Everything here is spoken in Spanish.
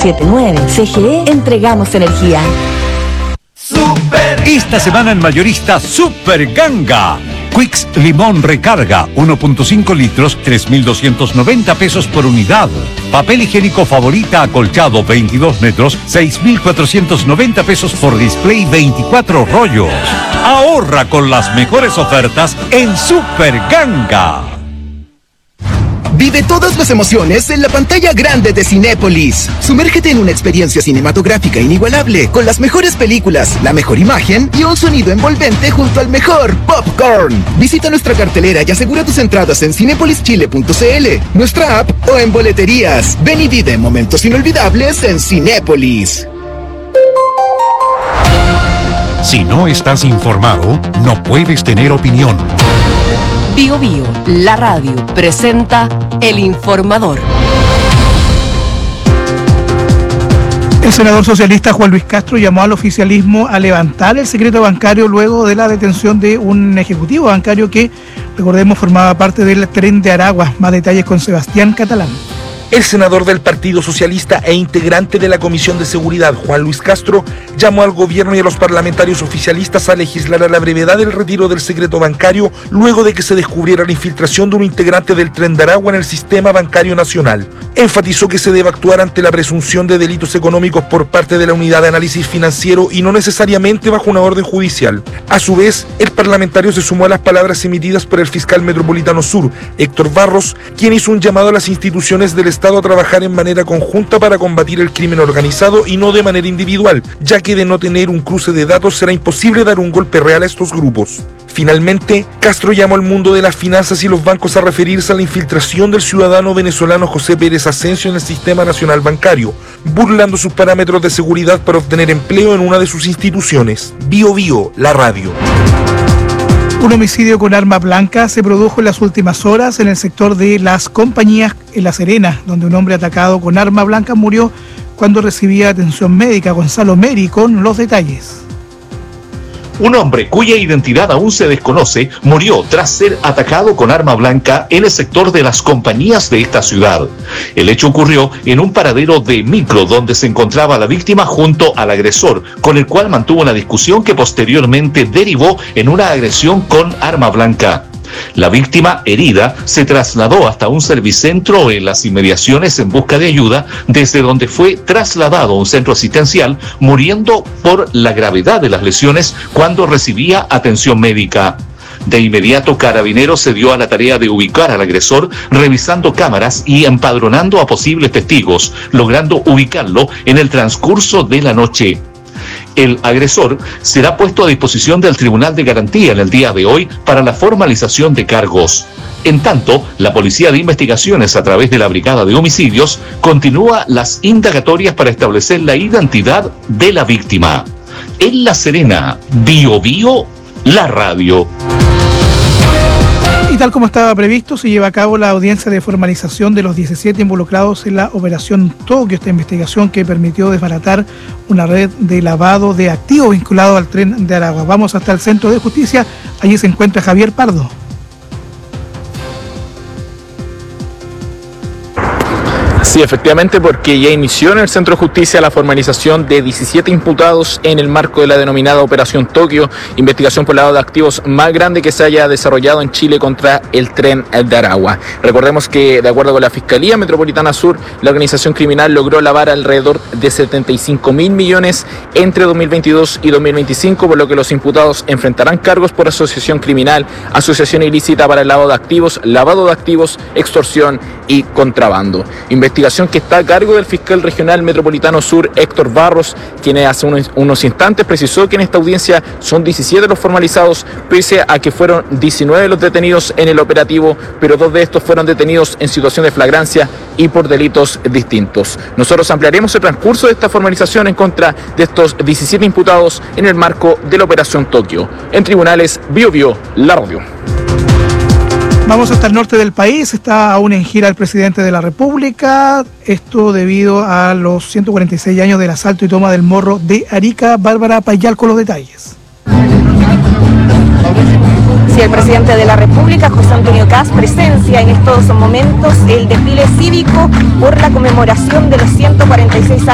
479. CGE, entregamos energía. Esta semana en Mayorista, Super Ganga. Quicks Limón Recarga, 1.5 litros, 3.290 pesos por unidad. Papel higiénico Favorita acolchado, 22 metros, 6.490 pesos por display, 24 rollos. Ahorra con las mejores ofertas en Super Ganga. Vive todas las emociones en la pantalla grande de Cinépolis. Sumérgete en una experiencia cinematográfica inigualable, con las mejores películas, la mejor imagen y un sonido envolvente junto al mejor popcorn. Visita nuestra cartelera y asegura tus entradas en cinepolischile.cl, nuestra app o en boleterías. Ven y vive momentos inolvidables en Cinépolis. Si no estás informado, no puedes tener opinión. Bio Bio, la radio, presenta El Informador. El senador socialista Juan Luis Castro llamó al oficialismo a levantar el secreto bancario luego de la detención de un ejecutivo bancario que, recordemos, formaba parte del Tren de Aragua. Más detalles con Sebastián Catalán. El senador del Partido Socialista e integrante de la Comisión de Seguridad, Juan Luis Castro, llamó al gobierno y a los parlamentarios oficialistas a legislar a la brevedad el retiro del secreto bancario luego de que se descubriera la infiltración de un integrante del Tren de Aragua en el sistema bancario nacional. Enfatizó que se debe actuar ante la presunción de delitos económicos por parte de la Unidad de Análisis Financiero y no necesariamente bajo una orden judicial. A su vez, el parlamentario se sumó a las palabras emitidas por el fiscal metropolitano sur, Héctor Barros, quien hizo un llamado a las instituciones del Estado a trabajar en manera conjunta para combatir el crimen organizado y no de manera individual, ya que de no tener un cruce de datos será imposible dar un golpe real a estos grupos. Finalmente, Castro llamó al mundo de las finanzas y los bancos a referirse a la infiltración del ciudadano venezolano José Pérez Asensio en el sistema nacional bancario, burlando sus parámetros de seguridad para obtener empleo en una de sus instituciones. Bio Bio, la radio. Un homicidio con arma blanca se produjo en las últimas horas en el sector de Las Compañías en La Serena, donde un hombre atacado con arma blanca murió cuando recibía atención médica. Gonzalo Meri con los detalles. Un hombre cuya identidad aún se desconoce murió tras ser atacado con arma blanca en el sector de Las Compañías de esta ciudad. El hecho ocurrió en un paradero de micro donde se encontraba la víctima junto al agresor, con el cual mantuvo una discusión que posteriormente derivó en una agresión con arma blanca. La víctima herida se trasladó hasta un servicentro en las inmediaciones en busca de ayuda, desde donde fue trasladado a un centro asistencial, muriendo por la gravedad de las lesiones cuando recibía atención médica. De inmediato, Carabineros se dio a la tarea de ubicar al agresor, revisando cámaras y empadronando a posibles testigos, logrando ubicarlo en el transcurso de la noche. El agresor será puesto a disposición del Tribunal de Garantía en el día de hoy para la formalización de cargos. En tanto, la Policía de Investigaciones, a través de la Brigada de Homicidios, continúa las indagatorias para establecer la identidad de la víctima. En La Serena, Bio Bio, la radio. Y tal como estaba previsto, se lleva a cabo la audiencia de formalización de los 17 involucrados en la Operación Tokio, esta investigación que permitió desbaratar una red de lavado de activos vinculado al Tren de Aragua. Vamos hasta el Centro de Justicia, allí se encuentra Javier Pardo. Sí, efectivamente, porque ya inició en el Centro de Justicia la formalización de 17 imputados en el marco de la denominada Operación Tokio, investigación por lavado de activos más grande que se haya desarrollado en Chile contra el Tren de Aragua. Recordemos que, de acuerdo con la Fiscalía Metropolitana Sur, la organización criminal logró lavar alrededor de 75.000 millones entre 2022 y 2025, por lo que los imputados enfrentarán cargos por asociación criminal, asociación ilícita para el lavado de activos, extorsión y contrabando. Investigación que está a cargo del fiscal regional metropolitano sur, Héctor Barros, quien hace unos instantes precisó que en esta audiencia son 17 los formalizados, pese a que fueron 19 los detenidos en el operativo, pero 2 de estos fueron detenidos en situación de flagrancia y por delitos distintos. Nosotros ampliaremos el transcurso de esta formalización en contra de estos 17 imputados en el marco de la Operación Tokio. En tribunales, Bio Bio, la radio. Vamos hasta el norte del país, está aún en gira el presidente de la República, esto debido a los 146 años del asalto y toma del Morro de Arica. Bárbara Payal con los detalles. Sí, el presidente de la República, José Antonio Kast, presencia en estos momentos el desfile cívico por la conmemoración de los 146 años